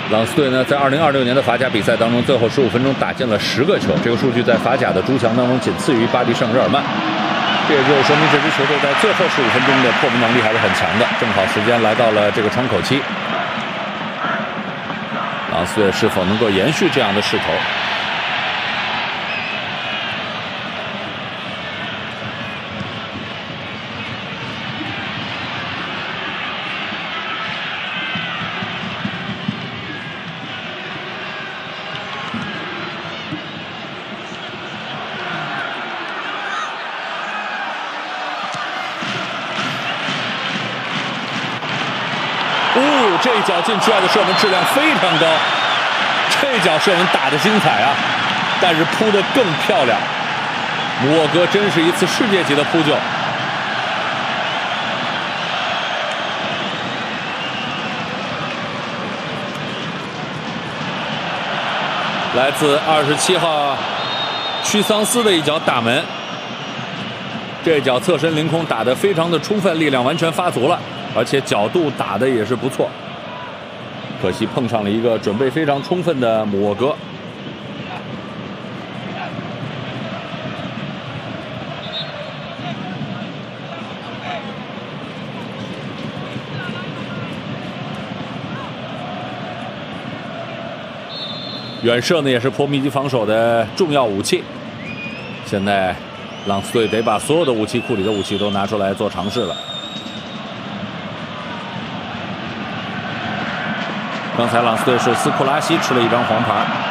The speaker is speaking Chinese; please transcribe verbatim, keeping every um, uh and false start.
朗斯队呢，在二零二六年的法甲比赛当中，最后十五分钟打进了十个球，这个数据在法甲的诸强当中仅次于巴黎圣日耳曼。这也就说明这支球队在最后十五分钟的破门能力还是很强的。正好时间来到了这个窗口期，朗斯队是否能够延续这样的势头？哦，这一脚禁区外的射门质量非常高，这脚射门打得精彩啊，但是扑得更漂亮。姆沃格真是一次世界级的扑救。来自二十七号屈桑斯的一脚打门，这脚侧身凌空打得非常的充分，力量完全发足了。而且角度打的也是不错，可惜碰上了一个准备非常充分的姆沃格。远射呢也是破密集防守的重要武器，现在朗斯队得把所有的武器库里的武器都拿出来做尝试了。刚才朗斯队是斯库拉西吃了一张黄牌。